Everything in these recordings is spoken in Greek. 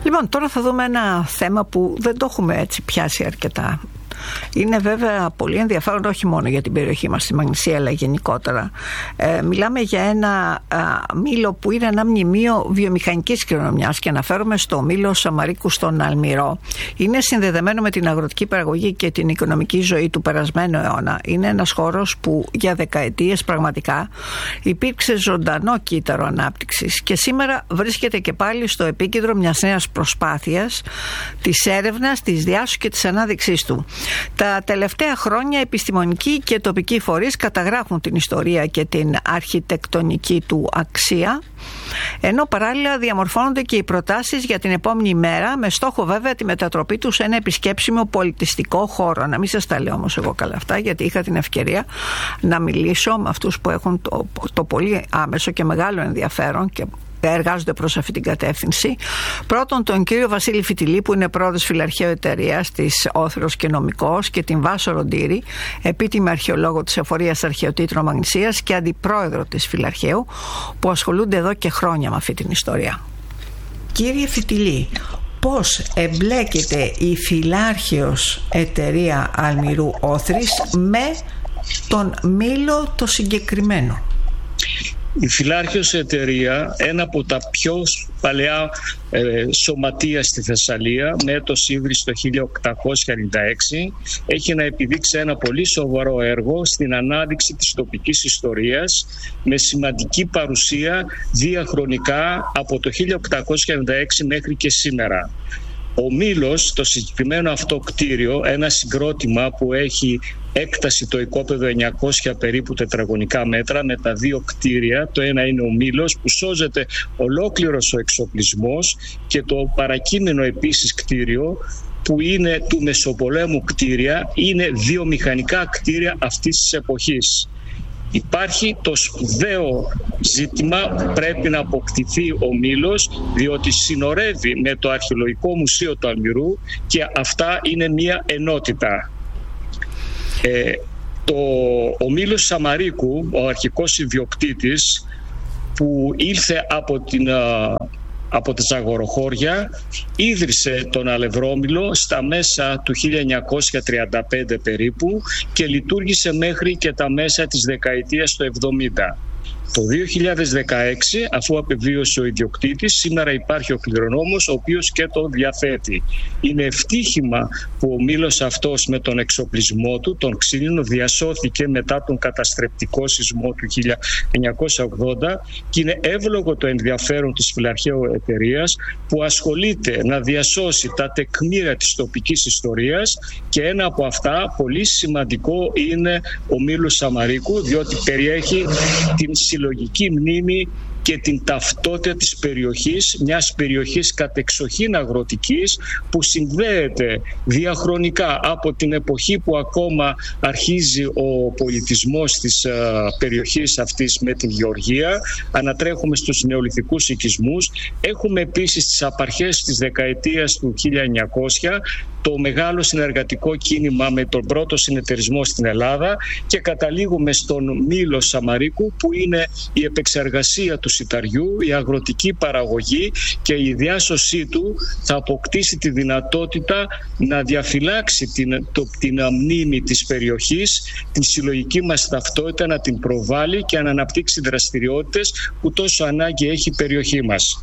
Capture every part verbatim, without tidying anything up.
Λοιπόν, τώρα θα δούμε ένα θέμα που δεν το έχουμε έτσι πιάσει αρκετά. Είναι βέβαια πολύ ενδιαφέρον όχι μόνο για την περιοχή μας, στη Μαγνησία, αλλά γενικότερα. Ε, μιλάμε για ένα α, μήλο που είναι ένα μνημείο βιομηχανικής κληρονομιάς και αναφέρομαι στο μήλο Σαμαρίκου στον Αλμυρό. Είναι συνδεδεμένο με την αγροτική παραγωγή και την οικονομική ζωή του περασμένου αιώνα. Είναι ένας χώρος που για δεκαετίες πραγματικά υπήρξε ζωντανό κύτταρο ανάπτυξης και σήμερα βρίσκεται και πάλι στο επίκεντρο μιας νέας προσπάθειας της έρευνας, της διάσωσης και της ανάδειξής του. Τα τελευταία χρόνια επιστημονικοί και τοπικοί φορείς καταγράφουν την ιστορία και την αρχιτεκτονική του αξία, ενώ παράλληλα διαμορφώνονται και οι προτάσεις για την επόμενη μέρα, με στόχο βέβαια τη μετατροπή του σε ένα επισκέψιμο πολιτιστικό χώρο. Να μην σας τα λέω όμως εγώ καλά αυτά, γιατί είχα την ευκαιρία να μιλήσω με αυτούς που έχουν το, το πολύ άμεσο και μεγάλο ενδιαφέρον και εργάζονται προς αυτή την κατεύθυνση. Πρώτον, τον κύριο Βασίλη Φιτιλή, που είναι πρόεδρος Φιλαρχαίου Εταιρείας της Όθρος και νομικός, και την Βάσο Ροντήρη, επίτιμη αρχαιολόγο της Εφορίας Αρχαιοτήτρων Μαγνησίας και αντιπρόεδρο της Φιλαρχαίου, που ασχολούνται εδώ και χρόνια με αυτή την ιστορία. Κύριε Φιτιλή, πώς εμπλέκεται η Φιλάρχαιος Εταιρεία Αλμυρού Όθρης με τον μήλο το συγκεκριμένο? Η Φιλάρχαιος Εταιρεία, ένα από τα πιο παλαιά ε, σωματεία στη Θεσσαλία, με έτος ίδρυση το χίλια οκτακόσια ενενήντα έξι, έχει να επιδείξει ένα πολύ σοβαρό έργο στην ανάδειξη της τοπικής ιστορίας, με σημαντική παρουσία διαχρονικά από το χίλια οκτακόσια ενενήντα έξι μέχρι και σήμερα. Ο Μήλος, το συγκεκριμένο αυτό κτίριο, ένα συγκρότημα που έχει έκταση το οικόπεδο εννιακόσια περίπου τετραγωνικά μέτρα, με τα δύο κτίρια, το ένα είναι ο Μήλος που σώζεται ολόκληρος ο εξοπλισμός, και το παρακείμενο επίσης κτίριο που είναι του Μεσοπολέμου κτίρια, είναι βιομηχανικά κτίρια αυτής της εποχής. Υπάρχει το σπουδαίο ζήτημα που πρέπει να αποκτηθεί ο Μήλος, διότι συνορεύει με το Αρχαιολογικό Μουσείο του Αλμυρού και αυτά είναι μία ενότητα. Ε, το, ο Μήλος Σαμαρίκου, ο αρχικός ιδιοκτήτης, που ήλθε από την... από τα Ζαγοροχώρια, ίδρυσε τον Αλευρόμηλο στα μέσα του χίλια εννιακόσια τριάντα πέντε περίπου και λειτουργήσε μέχρι και τα μέσα της δεκαετίας του εβδομήντα. Το δύο χιλιάδες δεκαέξι, αφού απεβίωσε ο ιδιοκτήτης, σήμερα υπάρχει ο κληρονόμος, ο οποίος και το διαθέτει. Είναι ευτύχημα που ο μήλος αυτός με τον εξοπλισμό του, τον ξύλινο, διασώθηκε μετά τον καταστρεπτικό σεισμό του χίλια εννιακόσια ογδόντα, και είναι εύλογο το ενδιαφέρον της Φιλαρχαίου Εταιρείας, που ασχολείται να διασώσει τα τεκμήρια της τοπικής ιστορίας, και ένα από αυτά πολύ σημαντικό είναι ο Μήλος Σαμαρίκου, διότι περιέχει την συλλογική μνήμη και την ταυτότητα της περιοχής, μιας περιοχής κατεξοχήν αγροτικής, που συνδέεται διαχρονικά από την εποχή που ακόμα αρχίζει ο πολιτισμός της uh, περιοχής αυτής με την γεωργία. Ανατρέχουμε στους νεολιθικούς οικισμούς. Έχουμε επίσης τις απαρχές της δεκαετίας του χίλια εννιακόσια, το μεγάλο συνεργατικό κίνημα με τον πρώτο συνεταιρισμό στην Ελλάδα, και καταλήγουμε στον Μήλο Σαμαρίκου, που είναι η επεξεργασία του σιταριού, η αγροτική παραγωγή, και η διάσωσή του θα αποκτήσει τη δυνατότητα να διαφυλάξει την, το, την μνήμη της περιοχής, την συλλογική μας ταυτότητα, να την προβάλλει και να αναπτύξει δραστηριότητες που τόσο ανάγκη έχει η περιοχή μας.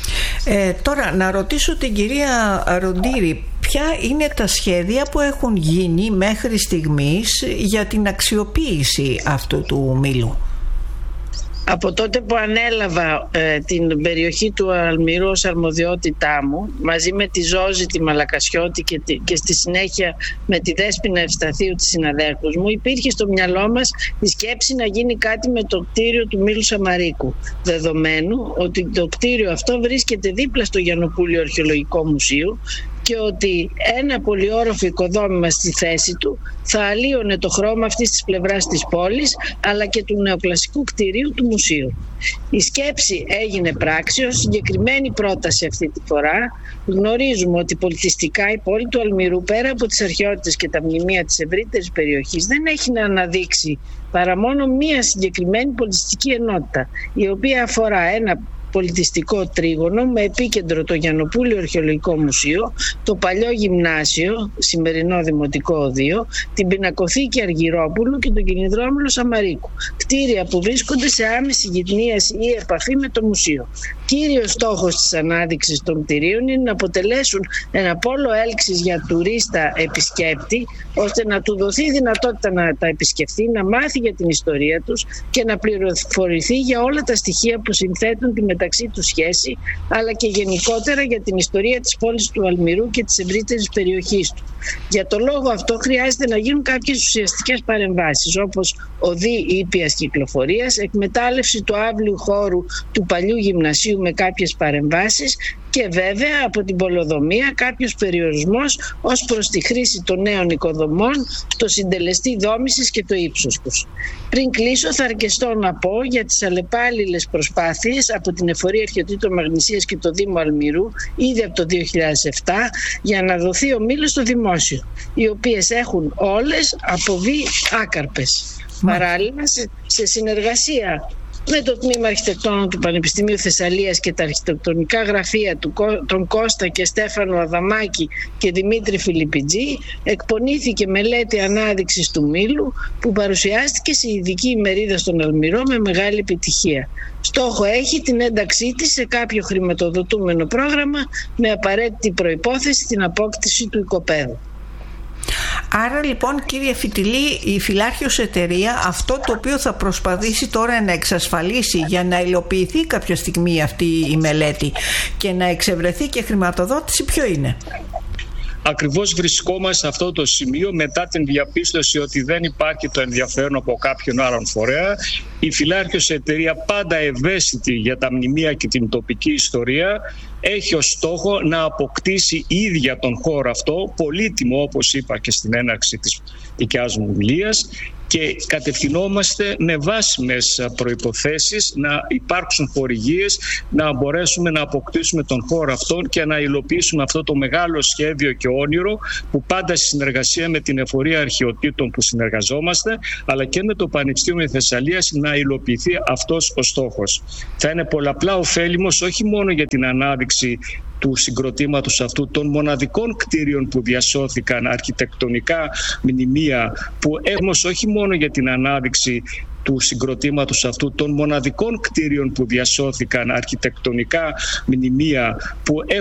Ε, τώρα να ρωτήσω την κυρία Ροντήρη, ποια είναι τα σχέδια που έχουν γίνει μέχρι στιγμής για την αξιοποίηση αυτού του μήλου? Από τότε που ανέλαβα ε, την περιοχή του Αλμυρού ως αρμοδιότητά μου, μαζί με τη Ζόζη, τη Μαλακασιώτη και, τη, και στη συνέχεια με τη Δέσποινα Ευσταθίου, της συναδέλφους μου, υπήρχε στο μυαλό μας η σκέψη να γίνει κάτι με το κτίριο του Μήλου Σαμαρίκου, δεδομένου ότι το κτίριο αυτό βρίσκεται δίπλα στο Γιαννοπούλιο Αρχαιολογικό Μουσείο, και ότι ένα πολυόροφο οικοδόμημα στη θέση του θα αλλίωνε το χρώμα αυτής της πλευράς της πόλης, αλλά και του νεοκλασικού κτηρίου του μουσείου. Η σκέψη έγινε πράξη ως συγκεκριμένη πρόταση αυτή τη φορά. Γνωρίζουμε ότι πολιτιστικά η πόλη του Αλμυρού, πέρα από τις αρχαιότητες και τα μνημεία της ευρύτερης περιοχής, δεν έχει να αναδείξει παρά μόνο μία συγκεκριμένη πολιτιστική ενότητα, η οποία αφορά ένα πολιτιστικό τρίγωνο με επίκεντρο το Γιαννοπούλιο Αρχαιολογικό Μουσείο, το παλιό γυμνάσιο, σημερινό Δημοτικό Οδείο, την Πινακοθήκη Αργυρόπουλου και τον Κινηδρόμηλο Σαμαρίκου. Κτίρια που βρίσκονται σε άμεση γειτνίαση ή επαφή με το μουσείο. Κύριος στόχος της ανάδειξης των κτηρίων είναι να αποτελέσουν ένα πόλο έλξης για τουρίστα επισκέπτη, ώστε να του δοθεί η δυνατότητα να τα επισκεφθεί, να μάθει για την ιστορία τους και να πληροφορηθεί για όλα τα στοιχεία που συνθέτουν τη μεταξύ τους σχέση, αλλά και γενικότερα για την ιστορία της πόλης του Αλμυρού και της ευρύτερης περιοχής του. Για το λόγο αυτό χρειάζεται να γίνουν κάποιες ουσιαστικές παρεμβάσεις, όπως οδοί ήπιας κυκλοφορίας, εκμετάλλευση του άβλιου χώρου του παλιού γυμνασίου με κάποιες παρεμβάσεις και βέβαια από την πολεοδομία κάποιος περιορισμός ως προς τη χρήση των νέων οικοδομών, το συντελεστή δόμησης και το ύψος τους. Πριν κλείσω, θα αρκεστώ να πω για τις αλλεπάλληλες προσπάθειες από την Εφορία Αρχαιοτήτων Μαγνησίας και το Δήμο Αλμυρού ήδη από το δύο χιλιάδες επτά για να δοθεί ομίλος στο δημόσιο, οι οποίες έχουν όλες αποβεί άκαρπες. Παράλληλα, σε, σε συνεργασία με το Τμήμα Αρχιτεκτόνων του Πανεπιστημίου Θεσσαλίας και τα αρχιτεκτονικά γραφεία του, των Κώστα και Στέφανο Αδαμάκη και Δημήτρη Φιλιππιτζή, εκπονήθηκε μελέτη ανάδειξης του Μήλου που παρουσιάστηκε σε ειδική ημερίδα στον Αλμυρό με μεγάλη επιτυχία. Στόχο έχει την ένταξή της σε κάποιο χρηματοδοτούμενο πρόγραμμα με απαραίτητη προϋπόθεση την απόκτηση του οικοπαίδου. Άρα λοιπόν, κύριε Φιτιλή, η Φυλάρχιος εταιρεία αυτό το οποίο θα προσπαθήσει τώρα να εξασφαλίσει για να υλοποιηθεί κάποια στιγμή αυτή η μελέτη και να εξευρεθεί και χρηματοδότηση, ποιο είναι? Ακριβώς βρισκόμαστε σε αυτό το σημείο μετά την διαπίστωση ότι δεν υπάρχει το ενδιαφέρον από κάποιον άλλον φορέα. Η Φυλάρχιος εταιρεία, πάντα ευαίσθητη για τα μνημεία και την τοπική ιστορία, έχει ως στόχο να αποκτήσει ίδια τον χώρο αυτό, πολύτιμο όπως είπα και στην έναρξη της δικιάς μου ομιλίας, και κατευθυνόμαστε με βάσιμες προϋποθέσεις να υπάρξουν χορηγίες, να μπορέσουμε να αποκτήσουμε τον χώρο αυτόν και να υλοποιήσουμε αυτό το μεγάλο σχέδιο και όνειρο που πάντα στη συνεργασία με την Εφορία Αρχαιοτήτων που συνεργαζόμαστε, αλλά και με το Πανεπιστήμιο Θεσσαλίας, να υλοποιηθεί αυτός ο στόχος. Θα είναι πολλαπλά ωφέλιμος όχι μόνο για την ανάδειξη του συγκροτήματος αυτού, των μοναδικών κτίριων που διασώθηκαν, αρχιτεκτονικά μνημεία που έχουμε, όχι μόνο για την ανάδειξη του συγκροτήματος αυτού, των μοναδικών κτίριων που διασώθηκαν, αρχιτεκτονικά μνημεία που